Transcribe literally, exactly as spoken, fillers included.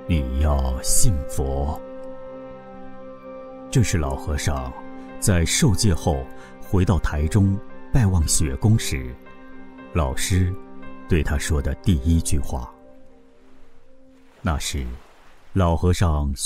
你要信佛。这是老和尚在受戒后回到台中拜望雪公时，老师对他说的第一句话。那时老和尚